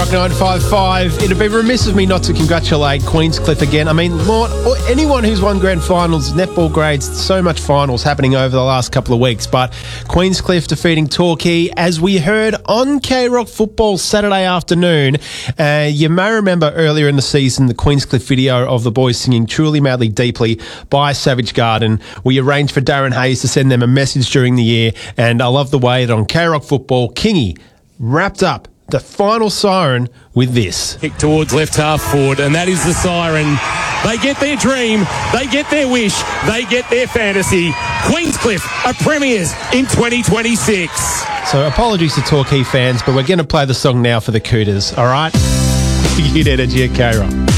K-Rock 955. It'd be remiss of me not to congratulate Queenscliff again. I mean, Lord, anyone who's won grand finals, netball grades, so much finals happening over the last couple of weeks. But Queenscliff defeating Torquay, as we heard on K-Rock Football Saturday afternoon. You may remember earlier in the season the Queenscliff video of the boys singing Truly, Madly, Deeply by Savage Garden. We arranged for Darren Hayes to send them a message during the year, and I love the way that on K-Rock Football, Kingy wrapped up the final siren with this. Kick towards left half forward, and that is the siren. They get their dream, they get their wish, they get their fantasy. Queenscliff are premiers in 2026. So apologies to Torquay fans, but we're going to play the song now for the Cooters, all right? Good energy at K-Rock.